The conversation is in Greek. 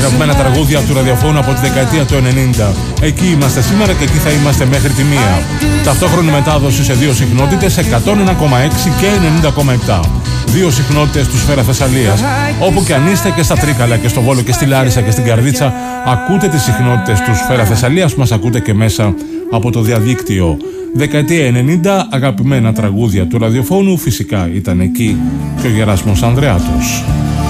Αγαπημένα τραγούδια του ραδιοφώνου από τη δεκαετία του 90. Εκεί είμαστε σήμερα και εκεί θα είμαστε μέχρι τη 1. Ταυτόχρονη μετάδοση σε δύο συχνότητες, 101,6 και 90,7. Δύο συχνότητες του Σφαίρα Θεσσαλίας. Όπου και αν είστε, και στα Τρίκαλα και στο Βόλο και στη Λάρισα και στην Καρδίτσα, ακούτε τις συχνότητες του Σφαίρα Θεσσαλίας που μας ακούτε και μέσα από το διαδίκτυο. Δεκαετία 90, αγαπημένα τραγούδια του ραδιοφώνου, φυσικά ήταν εκεί και ο Γεράσιμος Ανδρεάτος.